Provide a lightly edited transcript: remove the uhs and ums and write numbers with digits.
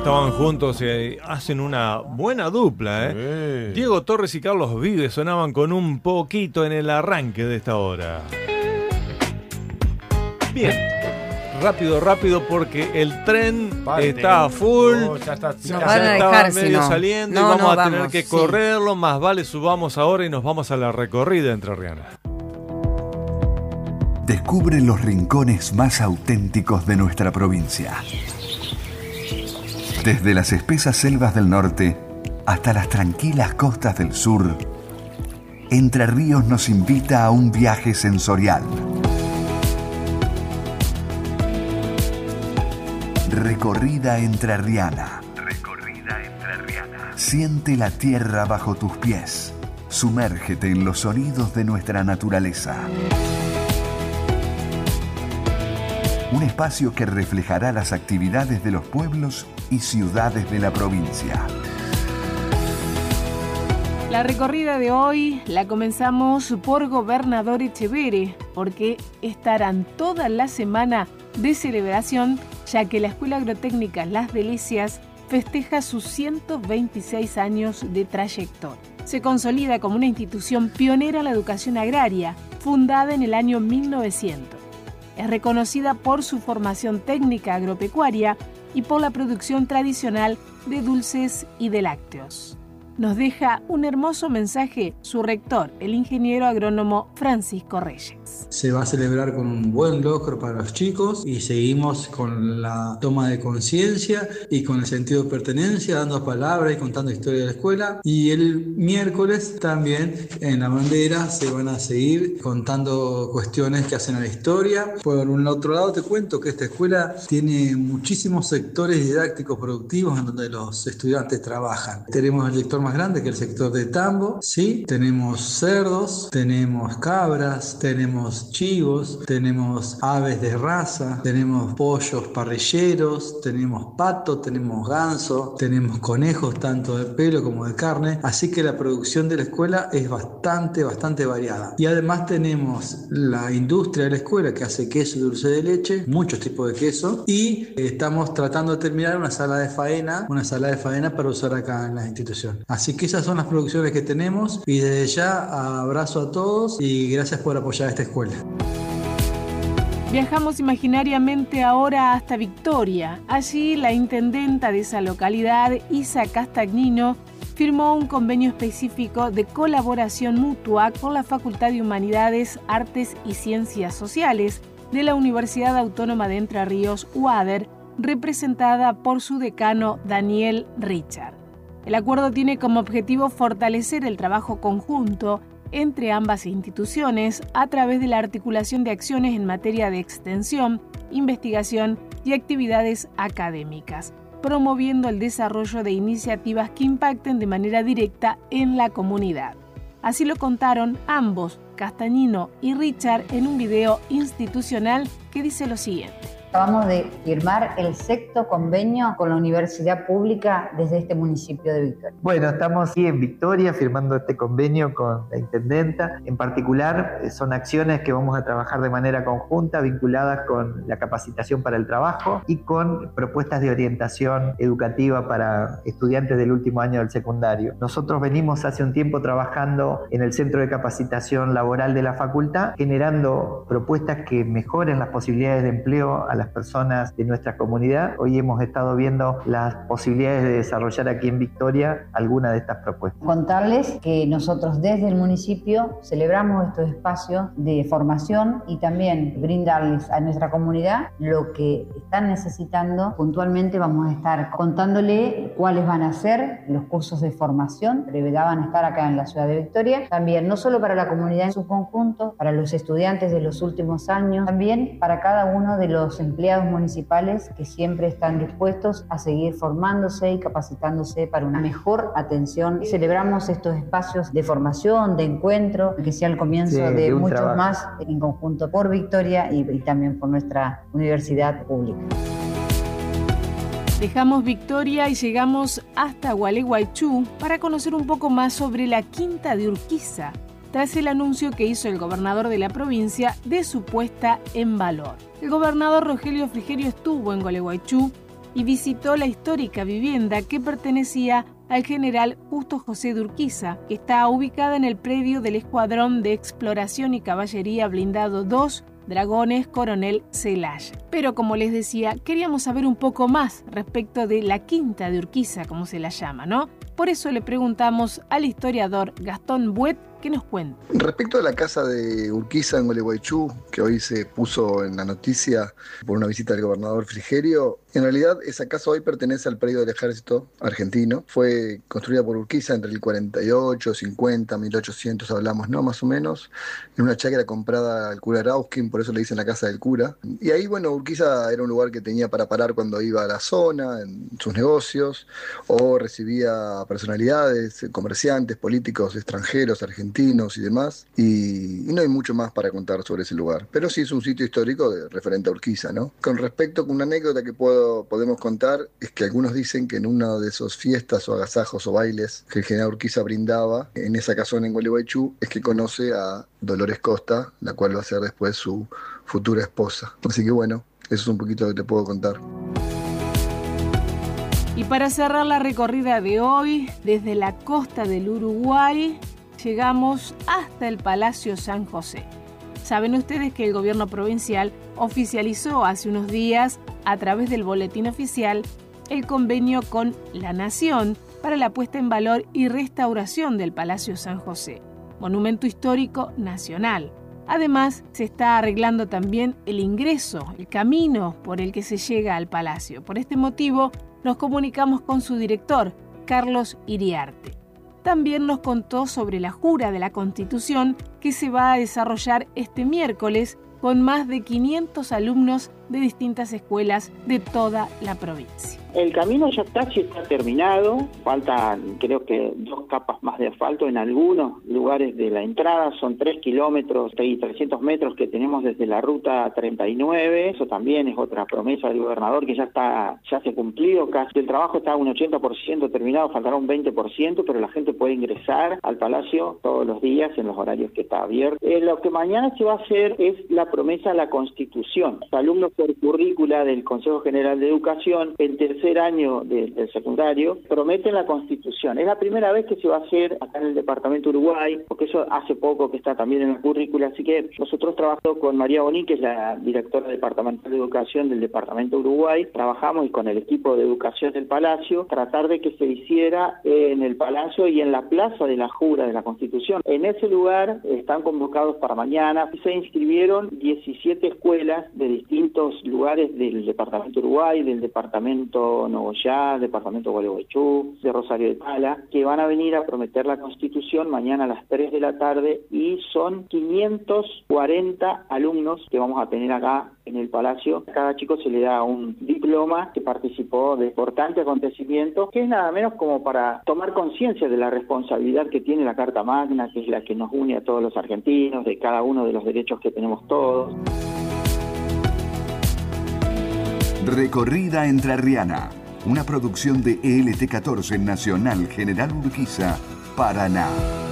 estaban juntos y hacen una buena dupla, ¿eh? Diego Torres y Carlos Vives sonaban con un poquito en el arranque de esta hora. Bien, rápido porque el tren está a full. Ya está. Nos van a dejar, medio si no. saliendo No, y vamos no, a tener vamos, que sí. correrlo. Más vale subamos ahora y nos vamos a la recorrida entrerriana. Descubre los rincones más auténticos de nuestra provincia. Desde las espesas selvas del norte hasta las tranquilas costas del sur, Entre Ríos nos invita a un viaje sensorial. Recorrida entrerriana. Siente la tierra bajo tus pies. Sumérgete en los sonidos de nuestra naturaleza. Un espacio que reflejará las actividades de los pueblos y ciudades de la provincia. La recorrida de hoy la comenzamos por Gobernador Echeverre, porque estarán toda la semana de celebración, ya que la Escuela Agrotécnica Las Delicias festeja sus 126 años de trayectoria. Se consolida como una institución pionera en la educación agraria, fundada en el año 1900. Es reconocida por su formación técnica agropecuaria y por la producción tradicional de dulces y de lácteos. Nos deja un hermoso mensaje su rector, el ingeniero agrónomo Francisco Reyes. Se va a celebrar con un buen logro para los chicos y seguimos con la toma de conciencia y con el sentido de pertenencia, dando palabras y contando historia de la escuela. Y el miércoles también en la bandera se van a seguir contando cuestiones que hacen a la historia. Por un otro lado te cuento que esta escuela tiene muchísimos sectores didácticos productivos en donde los estudiantes trabajan. Tenemos el sector más grande, que es el sector de tambo, ¿sí? Tenemos cerdos, tenemos cabras, tenemos chivos, tenemos aves de raza, tenemos pollos parrilleros, tenemos pato, tenemos ganso, tenemos conejos tanto de pelo como de carne, así que la producción de la escuela es bastante variada. Y además tenemos la industria de la escuela que hace queso y dulce de leche, muchos tipos de queso, y estamos tratando de terminar una sala de faena para usar acá en la institución. Así que esas son las producciones que tenemos y desde ya abrazo a todos y gracias por apoyar a esta escuela. Viajamos imaginariamente ahora hasta Victoria. Allí la intendenta de esa localidad, Isa Castagnino, firmó un convenio específico de colaboración mutua con la Facultad de Humanidades, Artes y Ciencias Sociales de la Universidad Autónoma de Entre Ríos, UADER, representada por su decano Daniel Richard. El acuerdo tiene como objetivo fortalecer el trabajo conjunto entre ambas instituciones a través de la articulación de acciones en materia de extensión, investigación y actividades académicas, promoviendo el desarrollo de iniciativas que impacten de manera directa en la comunidad. Así lo contaron ambos, Castagnino y Richard, en un video institucional que dice lo siguiente. Acabamos de firmar el 6º convenio con la Universidad Pública desde este municipio de Victoria. Bueno, estamos aquí en Victoria firmando este convenio con la intendenta. En particular, son acciones que vamos a trabajar de manera conjunta, vinculadas con la capacitación para el trabajo y con propuestas de orientación educativa para estudiantes del último año del secundario. Nosotros venimos hace un tiempo trabajando en el Centro de Capacitación Laboral de la Facultad, generando propuestas que mejoren las posibilidades de empleo a las personas de nuestra comunidad. Hoy hemos estado viendo las posibilidades de desarrollar aquí en Victoria algunas de estas propuestas. Contarles que nosotros desde el municipio celebramos estos espacios de formación y también brindarles a nuestra comunidad lo que están necesitando. Puntualmente vamos a estar contándole cuáles van a ser los cursos de formación que van a estar acá en la ciudad de Victoria. También no solo para la comunidad en su conjunto, para los estudiantes de los últimos años, también para cada uno de los empleados municipales que siempre están dispuestos a seguir formándose y capacitándose para una mejor atención. Celebramos estos espacios de formación, de encuentro, que sea el comienzo de muchos trabajo más en conjunto por Victoria y también por nuestra universidad pública. Dejamos Victoria y llegamos hasta Gualeguaychú para conocer un poco más sobre la Quinta de Urquiza, tras el anuncio que hizo el gobernador de la provincia de su puesta en valor. El gobernador Rogelio Frigerio estuvo en Gualeguaychú y visitó la histórica vivienda que pertenecía al general Justo José de Urquiza, que está ubicada en el predio del Escuadrón de Exploración y Caballería Blindado 2, Dragones Coronel Celaya. Pero como les decía, queríamos saber un poco más respecto de la Quinta de Urquiza, como se la llama, ¿no? Por eso le preguntamos al historiador Gastón Buet que nos cuenta. Respecto a la casa de Urquiza en Gualeguaychú, que hoy se puso en la noticia por una visita del gobernador Frigerio, en realidad esa casa hoy pertenece al predio del ejército argentino. Fue construida por Urquiza entre el 48, 50, 1800 hablamos, ¿no? Más o menos, en una chacra comprada al cura Arauskin, por eso le dicen la casa del cura. Y ahí, bueno, Urquiza era un lugar que tenía para parar cuando iba a la zona, en sus negocios, o recibía personalidades, comerciantes, políticos extranjeros, argentinos y demás. Y no hay mucho más para contar sobre ese lugar. Pero sí es un sitio histórico referente a Urquiza, ¿no? Con respecto a una anécdota que podemos contar, es que algunos dicen que en una de esos fiestas o agasajos o bailes que el general Urquiza brindaba en esa casona en Gualeguaychú, es que conoce a Dolores Costa, la cual va a ser después su futura esposa. Así que bueno, eso es un poquito lo que te puedo contar. Y para cerrar la recorrida de hoy, desde la costa del Uruguay, llegamos hasta el Palacio San José. Saben ustedes que el gobierno provincial oficializó hace unos días, a través del boletín oficial, el convenio con La Nación para la puesta en valor y restauración del Palacio San José, monumento histórico nacional. Además, se está arreglando también el ingreso, el camino por el que se llega al palacio. Por este motivo, nos comunicamos con su director, Carlos Iriarte. También nos contó sobre la jura de la Constitución que se va a desarrollar este miércoles con más de 500 alumnos de distintas escuelas de toda la provincia. El camino ya casi está terminado, faltan creo que 2 capas más de asfalto en algunos lugares de la entrada, son 3 kilómetros y 300 metros que tenemos desde la ruta 39, eso también es otra promesa del gobernador que ya se ha cumplido, casi el trabajo está un 80% terminado, faltará un 20%, pero la gente puede ingresar al palacio todos los días en los horarios que está abierto. Lo que mañana se va a hacer es la promesa a la Constitución. Los alumnos por currícula del Consejo General de Educación, en tercer año del secundario, prometen la Constitución. Es la primera vez que se va a hacer acá en el departamento Uruguay, porque eso hace poco que está también en la currícula, así que nosotros trabajamos con María Boní, que es la directora departamental de educación del departamento Uruguay, trabajamos y con el equipo de educación del Palacio, tratar de que se hiciera en el Palacio y en la plaza de la jura de la Constitución. En ese lugar están convocados para mañana, se inscribieron 17 escuelas de distintos lugares del departamento Uruguay, del departamento Nogoyá, departamento Gualeguaychú, de Rosario de Pala, que van a venir a prometer la Constitución mañana a las 3 de la tarde y son 540 alumnos que vamos a tener acá en el Palacio. A cada chico se le da un diploma que participó de importantes acontecimientos, que es nada menos como para tomar conciencia de la responsabilidad que tiene la Carta Magna, que es la que nos une a todos los argentinos, de cada uno de los derechos que tenemos todos. Recorrida Entrerriana, una producción de ELT14 Nacional General Urquiza, Paraná.